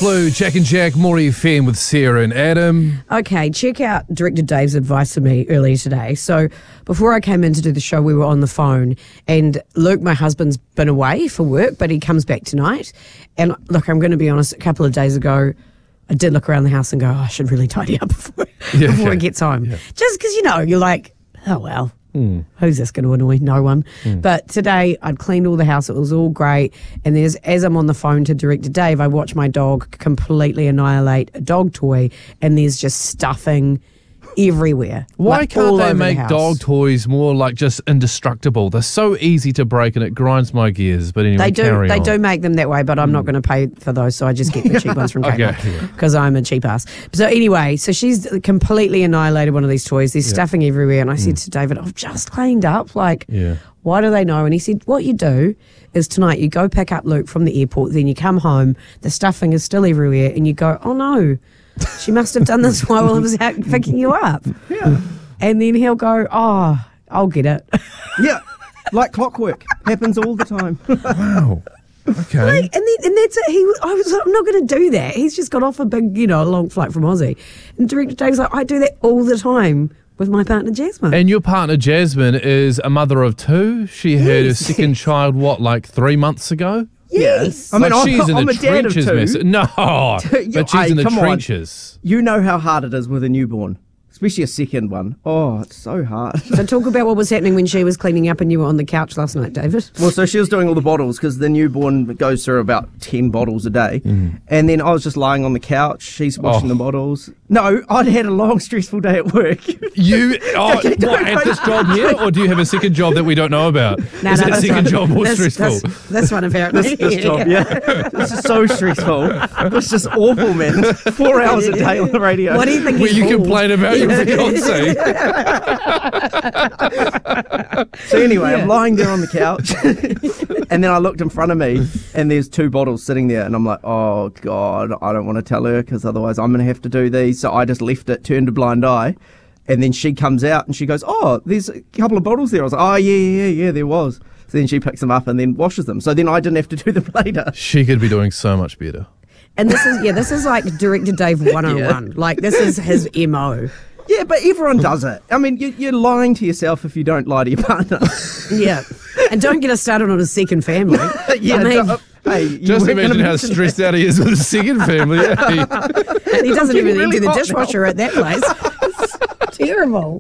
Blue, Jack and Jack, Maury FM with Sarah and Adam. Okay, check out Director Dave's advice to me earlier today. So before I came in to do the show, we were on the phone, and Luke, my husband's been away for work, but he comes back tonight. And look, I'm going to be honest, a couple of days ago, I did look around the house and go, I should really tidy up before he gets home. Yeah. Just because, you're like, oh, well. Who's this going to annoy? No one. But today I'd cleaned all the house. It was all great. And as I'm on the phone to Director Dave, I watch my dog completely annihilate a dog toy, and there's just stuffing everywhere. Why can't they make dog toys more like just indestructible? They're so easy to break and it grinds my gears. But anyway, they do make them that way, but I'm not going to pay for those, so I just get the cheap ones from Kmart because I'm a cheap ass. So anyway, so she's completely annihilated one of these toys. There's stuffing everywhere, and I said to David, I've just cleaned up. Like, why do they know? And he said, what you do is tonight you go pick up Luke from the airport, then you come home, the stuffing is still everywhere, and you go, oh no, she must have done this while I was out picking you up. Yeah. And then he'll go, oh, I'll get it. Yeah, like clockwork. Happens all the time. Wow. Okay. Like, and that's it. I was like, I'm not going to do that. He's just got off a big, a long flight from Aussie. And Director Dave's like, I do that all the time with my partner Jasmine. And your partner Jasmine is a mother of two. She had her second child, 3 months ago? Yes. I mean, she's in I'm the a dad of trenches, two. miss. No, but she's in the trenches. You know how hard it is with a newborn, especially a second one. Oh, it's so hard. So talk about what was happening when she was cleaning up and you were on the couch last night, David. Well, so she was doing all the bottles because the newborn goes through about 10 bottles a day. And then I was just lying on the couch. She's washing the bottles. No, I'd had a long, stressful day at work. What, at this job here, or do you have a second job that we don't know about? Is that second job more stressful? This one, apparently. This job, this is so stressful. It's just awful, man. 4 hours a day on the radio. What do you think Where you complain about your fiancé. So anyway, I'm lying there on the couch, and then I looked in front of me, and there's 2 bottles sitting there, and I'm like, oh, God, I don't want to tell her, because otherwise I'm going to have to do these. So I just left it, turned a blind eye, and then she comes out, and she goes, oh, there's a couple of bottles there. I was like, oh, yeah, there was. So then she picks them up and then washes them. So then I didn't have to do them later. She could be doing so much better. And this is like Director Dave 101. Like, this is his MO. Yeah, but everyone does it. I mean, you're lying to yourself if you don't lie to your partner. Yeah. And don't get us started on a second family. Just imagine how stressed out he is with his second family. And he doesn't even empty the dishwasher at that place. It's terrible.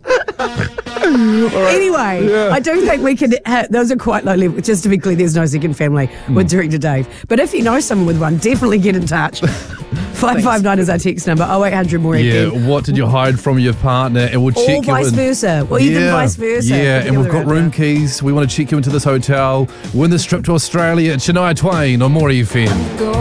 Anyway, I do think we could those are quite low level. Just to be clear, there's no second family with Director Dave. But if you know someone with one, definitely get in touch. 559 is our text number. 0800 more. Yeah, what did you hide from your partner? And we'll check you vice versa. Or even vice versa. Yeah, and we've got room keys. We want to check you into this hotel. Win this trip to Australia. It's Shania Twain on Maury FM.